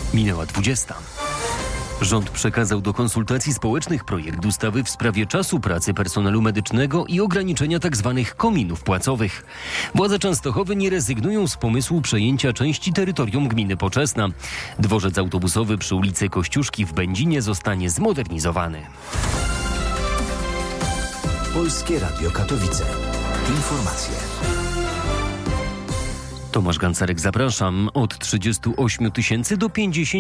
Minęła 20. Rząd przekazał do konsultacji społecznych projekt ustawy w sprawie czasu pracy personelu medycznego i ograniczenia tzw. kominów płacowych. Władze Częstochowy nie rezygnują z pomysłu przejęcia części terytorium gminy Poczesna. Dworzec autobusowy przy ulicy Kościuszki w Będzinie zostanie zmodernizowany. Polskie Radio Katowice. Informacje. Tomasz Gancarek, zapraszam. Od 38 000 do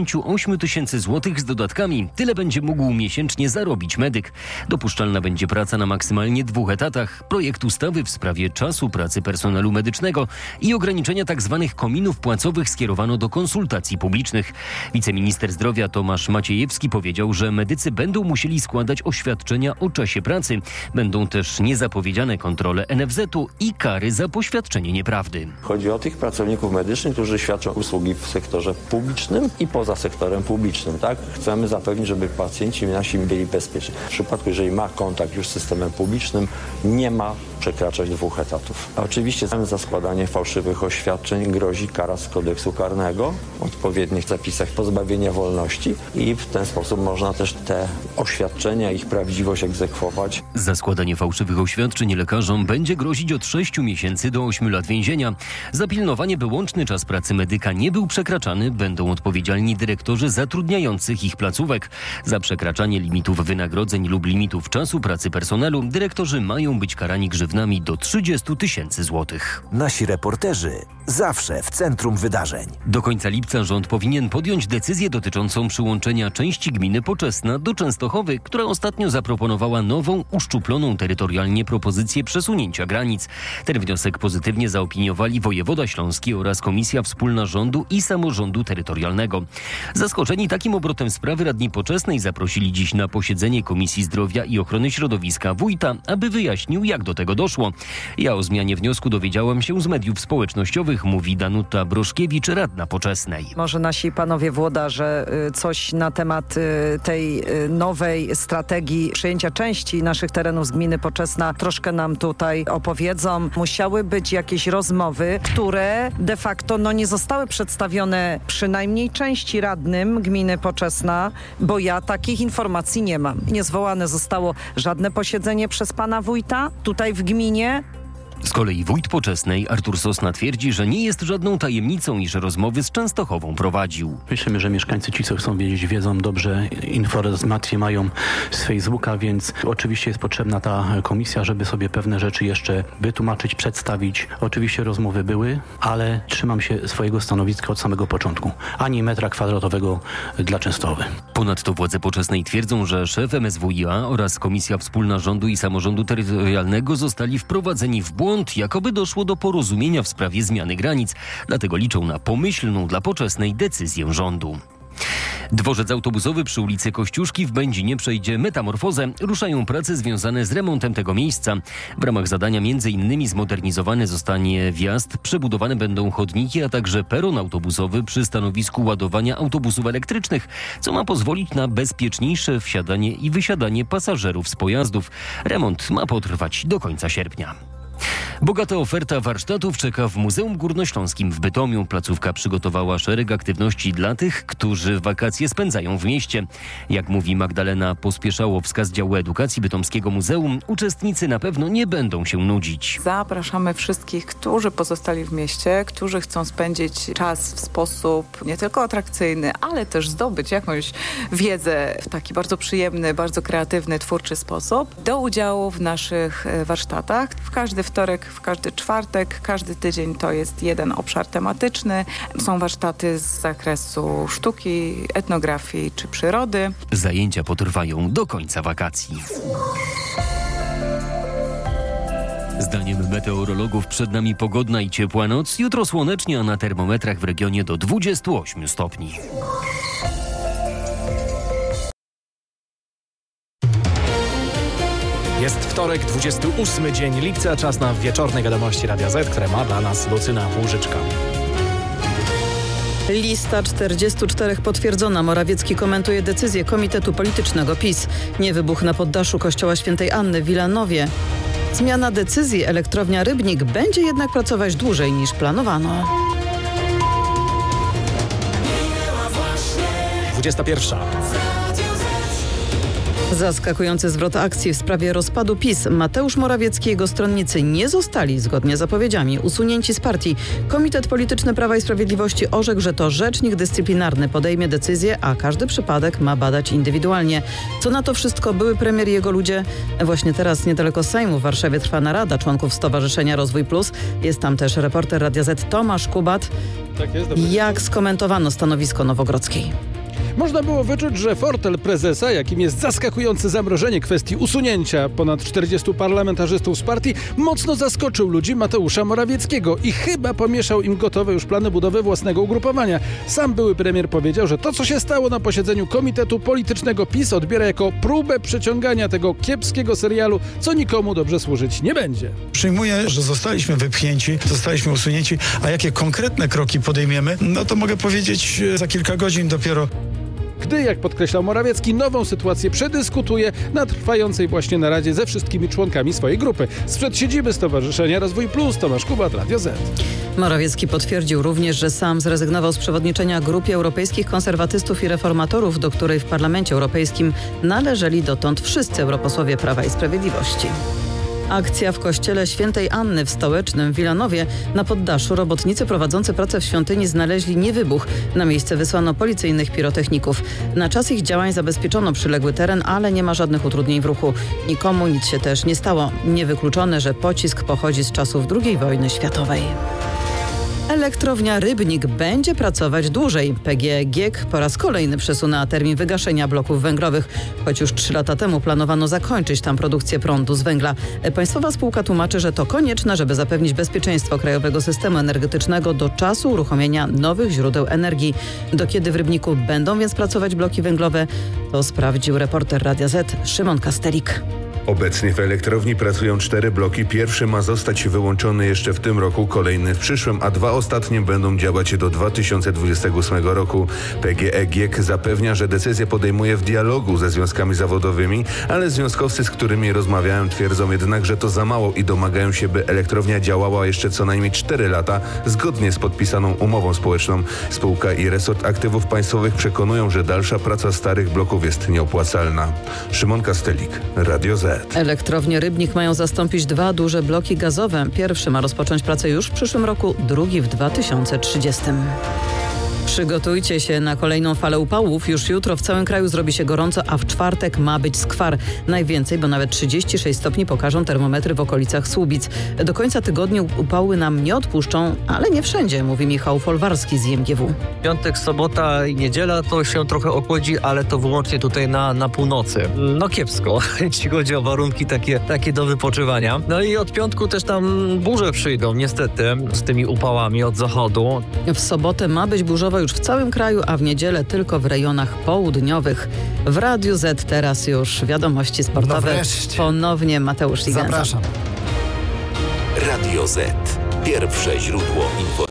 58 000 złotych z dodatkami. Tyle będzie mógł miesięcznie zarobić medyk. Dopuszczalna będzie praca na maksymalnie 2 etatach. Projekt ustawy w sprawie czasu pracy personelu medycznego i ograniczenia tzw. kominów płacowych skierowano do konsultacji publicznych. Wiceminister zdrowia Tomasz Maciejewski powiedział, że medycy będą musieli składać oświadczenia o czasie pracy. Będą też niezapowiedziane kontrole NFZ-u i kary za poświadczenie nieprawdy. Chodzi o tych pracowników medycznych, którzy świadczą usługi w sektorze publicznym i poza sektorem publicznym. Tak? Chcemy zapewnić, żeby pacjenci nasi byli bezpieczni. W przypadku, jeżeli ma kontakt już z systemem publicznym, nie ma przekraczać 2 etatów. A oczywiście za składanie fałszywych oświadczeń grozi kara z kodeksu karnego, w odpowiednich zapisach pozbawienia wolności i w ten sposób można też te oświadczenia, ich prawdziwość egzekwować. Za składanie fałszywych oświadczeń lekarzom będzie grozić od 6 miesięcy do 8 lat więzienia. Za pilnowanie, by łączny czas pracy medyka nie był przekraczany, będą odpowiedzialni dyrektorzy zatrudniających ich placówek. Za przekraczanie limitów wynagrodzeń lub limitów czasu pracy personelu dyrektorzy mają być karani grzywnami do 30 000 złotych. Nasi reporterzy zawsze w centrum wydarzeń. Do końca lipca rząd powinien podjąć decyzję dotyczącą przyłączenia części gminy Poczesna do Częstochowy, która ostatnio zaproponowała nową, uszczuploną terytorialnie propozycję przesunięcia granic. Ten wniosek pozytywnie zaopiniowali wojewoda śląski oraz Komisja Wspólna Rządu i Samorządu Terytorialnego. Zaskoczeni takim obrotem sprawy radni Poczesnej zaprosili dziś na posiedzenie Komisji Zdrowia i Ochrony Środowiska wójta, aby wyjaśnił, jak do tego doszło. Ja o zmianie wniosku dowiedziałam się z mediów społecznościowych, mówi Danuta Broszkiewicz, radna Poczesnej. Może nasi panowie włodarze coś na temat tej nowej strategii przejęcia części naszych terenów z gminy Poczesna troszkę nam tutaj opowiedzą. Musiały być jakieś rozmowy, które de facto nie zostały przedstawione przynajmniej części radnym gminy Poczesna, bo ja takich informacji nie mam. Nie zwołane zostało żadne posiedzenie przez pana wójta tutaj w gminie. Z kolei wójt Poczesnej Artur Sosna twierdzi, że nie jest żadną tajemnicą, iż rozmowy z Częstochową prowadził. Myślimy, że mieszkańcy ci, co chcą wiedzieć, wiedzą dobrze, informacje mają z Facebooka, więc oczywiście jest potrzebna ta komisja, żeby sobie pewne rzeczy jeszcze wytłumaczyć, przedstawić. Oczywiście rozmowy były, ale trzymam się swojego stanowiska od samego początku. Ani metra kwadratowego dla Częstochowy. Ponadto władze Poczesnej twierdzą, że szef MSWiA oraz Komisja Wspólna Rządu i Samorządu Terytorialnego zostali wprowadzeni w błąd, jakoby doszło do porozumienia w sprawie zmiany granic. Dlatego liczą na pomyślną dla Poczesnej decyzję rządu. Dworzec autobusowy przy ulicy Kościuszki w Będzinie przejdzie metamorfozę. Ruszają prace związane z remontem tego miejsca. W ramach zadania m.in. zmodernizowany zostanie wjazd, przebudowane będą chodniki, a także peron autobusowy przy stanowisku ładowania autobusów elektrycznych, co ma pozwolić na bezpieczniejsze wsiadanie i wysiadanie pasażerów z pojazdów. Remont ma potrwać do końca sierpnia. Bogata oferta warsztatów czeka w Muzeum Górnośląskim w Bytomiu. Placówka przygotowała szereg aktywności dla tych, którzy wakacje spędzają w mieście. Jak mówi Magdalena Pospieszałowska z działu edukacji Bytomskiego Muzeum, uczestnicy na pewno nie będą się nudzić. Zapraszamy wszystkich, którzy pozostali w mieście, którzy chcą spędzić czas w sposób nie tylko atrakcyjny, ale też zdobyć jakąś wiedzę w taki bardzo przyjemny, bardzo kreatywny, twórczy sposób, do udziału w naszych warsztatach. W każdy wtorek, w każdy czwartek, każdy tydzień to jest jeden obszar tematyczny. Są warsztaty z zakresu sztuki, etnografii czy przyrody. Zajęcia potrwają do końca wakacji. Zdaniem meteorologów przed nami pogodna i ciepła noc. Jutro słonecznie, a na termometrach w regionie do 28 stopni. Jest wtorek, 28 dzień lipca, czas na wieczorne wiadomości Radia Z, które ma dla nas Lucyna Półżyczka. Lista 44 potwierdzona. Morawiecki komentuje decyzję Komitetu Politycznego PiS. Nie wybuch na poddaszu kościoła Świętej Anny w Wilanowie. Zmiana decyzji, elektrownia Rybnik będzie jednak pracować dłużej niż planowano. Minęła właśnie 21. Zaskakujący zwrot akcji w sprawie rozpadu PiS. Mateusz Morawiecki i jego stronnicy nie zostali, zgodnie z zapowiedziami, usunięci z partii. Komitet Polityczny Prawa i Sprawiedliwości orzekł, że to rzecznik dyscyplinarny podejmie decyzję, a każdy przypadek ma badać indywidualnie. Co na to wszystko były premier i jego ludzie? Właśnie teraz niedaleko Sejmu w Warszawie trwa narada członków Stowarzyszenia Rozwój Plus. Jest tam też reporter Radia Z Tomasz Kubat. Tak jest, Jak skomentowano stanowisko Nowogrodzkiej? Można było wyczuć, że fortel prezesa, jakim jest zaskakujące zamrożenie kwestii usunięcia ponad 40 parlamentarzystów z partii, mocno zaskoczył ludzi Mateusza Morawieckiego i chyba pomieszał im gotowe już plany budowy własnego ugrupowania. Sam były premier powiedział, że to, co się stało na posiedzeniu Komitetu Politycznego PiS, odbiera jako próbę przeciągania tego kiepskiego serialu, co nikomu dobrze służyć nie będzie. Przyjmuję, że zostaliśmy wypchnięci, zostaliśmy usunięci, a jakie konkretne kroki podejmiemy, no to mogę powiedzieć za kilka godzin dopiero. Gdy, jak podkreślał Morawiecki, nową sytuację przedyskutuje na trwającej właśnie naradzie ze wszystkimi członkami swojej grupy. Sprzed siedziby Stowarzyszenia Rozwój Plus, Tomasz Kubat, Radio Z. Morawiecki potwierdził również, że sam zrezygnował z przewodniczenia Grupie Europejskich Konserwatystów i Reformatorów, do której w Parlamencie Europejskim należeli dotąd wszyscy europosłowie Prawa i Sprawiedliwości. Akcja w kościele Świętej Anny w stołecznym Wilanowie. Na poddaszu robotnicy prowadzący pracę w świątyni znaleźli niewybuch. Na miejsce wysłano policyjnych pirotechników. Na czas ich działań zabezpieczono przyległy teren, ale nie ma żadnych utrudnień w ruchu. Nikomu nic się też nie stało. Niewykluczone, że pocisk pochodzi z czasów II wojny światowej. Elektrownia Rybnik będzie pracować dłużej. PGE GiEK po raz kolejny przesunęła termin wygaszenia bloków węglowych. Choć już 3 lata temu planowano zakończyć tam produkcję prądu z węgla. Państwowa spółka tłumaczy, że to konieczne, żeby zapewnić bezpieczeństwo krajowego systemu energetycznego do czasu uruchomienia nowych źródeł energii. Do kiedy w Rybniku będą więc pracować bloki węglowe, to sprawdził reporter Radia Z Szymon Kastelik. Obecnie w elektrowni pracują 4 bloki. Pierwszy ma zostać wyłączony jeszcze w tym roku, kolejny w przyszłym, a 2 ostatnie będą działać do 2028 roku. PGE GiEK zapewnia, że decyzję podejmuje w dialogu ze związkami zawodowymi, ale związkowcy, z którymi rozmawiałem, twierdzą jednak, że to za mało i domagają się, by elektrownia działała jeszcze co najmniej 4 lata, zgodnie z podpisaną umową społeczną. Spółka i resort aktywów państwowych przekonują, że dalsza praca starych bloków jest nieopłacalna. Szymon Kastelik, Radio Z. Elektrownie Rybnik mają zastąpić 2 duże bloki gazowe. Pierwszy ma rozpocząć pracę już w przyszłym roku, drugi w 2030. Przygotujcie się na kolejną falę upałów. Już jutro w całym kraju zrobi się gorąco, a w czwartek ma być skwar. Najwięcej, bo nawet 36 stopni pokażą termometry w okolicach Słubic. Do końca tygodnia upały nam nie odpuszczą, ale nie wszędzie, mówi Michał Folwarski z IMGW. Piątek, sobota i niedziela to się trochę ochłodzi, ale to wyłącznie tutaj na północy. No kiepsko, jeśli chodzi o warunki takie do wypoczywania. No i od piątku też tam burze przyjdą, niestety, z tymi upałami od zachodu. W sobotę ma być burzowo już w całym kraju, a w niedzielę tylko w rejonach południowych. W Radiu Z teraz już wiadomości sportowe. No ponownie Mateusz Ligenza. Zapraszam. Radio Z. Pierwsze źródło informacji.